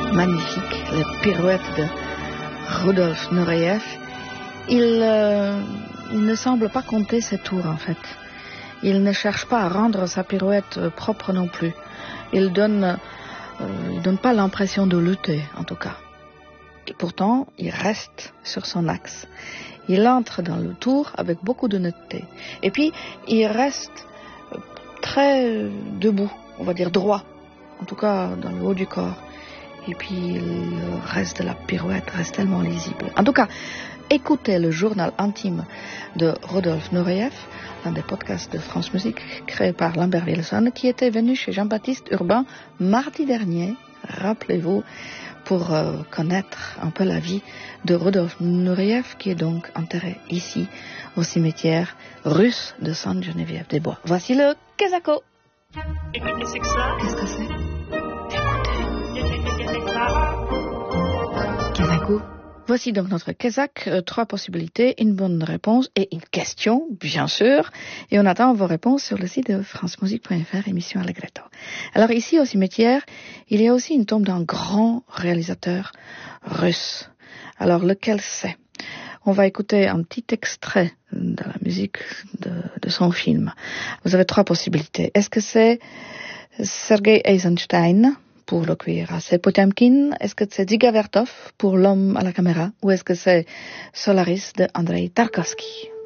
magnifiques, les pirouettes de Rudolf Nureyev. Il ne semble pas compter ses tours en fait. Il ne cherche pas à rendre sa pirouette propre non plus. Il donne pas l'impression de lutter en tout cas. Et pourtant, il reste sur son axe. Il entre dans le tour avec beaucoup de netteté. Et puis, il reste très debout, on va dire droit, en tout cas dans le haut du corps. Et puis, le reste de la pirouette reste tellement lisible. En tout cas, écoutez le journal intime de Rudolf Nureyev, l'un des podcasts de France Musique créé par Lambert Wilson, qui était venu chez Jean-Baptiste Urbain mardi dernier, rappelez-vous, pour connaître un peu la vie de Rudolf Nureyev, qui est donc enterré ici, au cimetière russe de Sainte-Geneviève-des-Bois. Voici le Kezako. Écoutez, c'est que ça. Qu'est-ce que c'est? Kezako. Voici donc notre Kezak, 3 possibilités, une bonne réponse et une question, bien sûr. Et on attend vos réponses sur le site de francemusique.fr, émission Allegretto. Alors ici, au cimetière, il y a aussi une tombe d'un grand réalisateur russe. Alors lequel c'est? On va écouter un petit extrait de la musique de son film. Vous avez 3 possibilités. Est-ce que c'est Sergei Eisenstein pour le cuirassé Potemkin? Est-ce que c'est Dziga Vertov pour L'homme à la caméra? Ou est-ce que c'est Solaris de Andrei Tarkovsky?